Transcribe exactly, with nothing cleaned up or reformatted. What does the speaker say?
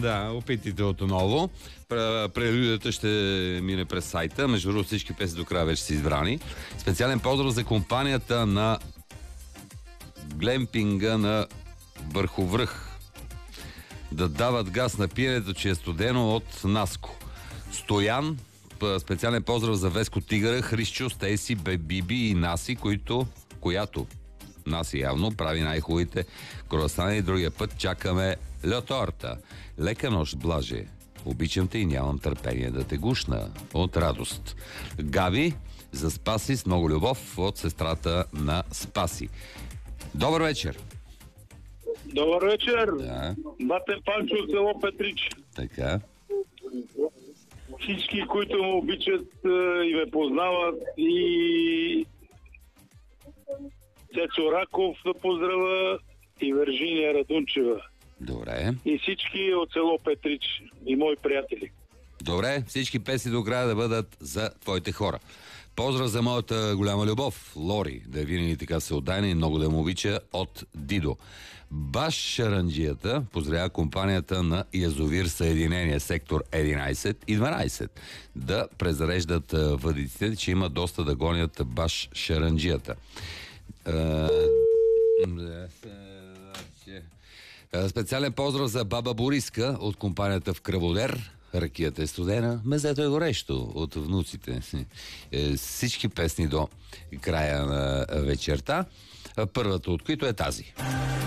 Да, опитайте отново. Прелюдията ще мине през сайта. Между другото всички песни до края вече са избрани. Специален поздрав за компанията на глемпинга на Върховръх. Да дават газ на пиенето, че е студено от Наско. Стоян, специален поздрав за Веско Тигъра, Хрищчо, Стейси, Биби и Наси, които, която Наси явно прави най-хубавите круасани и другия път чакаме Ля торта. Лека нощ, Блаже. Обичам те и нямам търпение да те гушна от радост. Гави за Спаси с много любов от сестрата на Спаси. Добър вечер! Добър вечер! Да. Батен Панчо от село Петрич. Така. Всички, които ме обичат и ме познават, и Цецо Раков да поздравя, и Вержиния Радунчева. Добре. И всички от село Петрич, и мои приятели. Добре, всички песни до края да бъдат за твоите хора. Поздрав за моята голяма любов, Лори, да е винаги така всеотдайна и много да му обича от Дидо. Баш шаранджията поздравява компанията на Язовир Съединение, сектор единайсет и дванайсет, да презареждат въдиците, че има доста да гонят баш шаранджията. Специален поздрав за баба Бориска от компанията в Кръводер. Ракията е студена, мезето е горещо от внуците. Всички песни до края на вечерта. Първата от които е тази.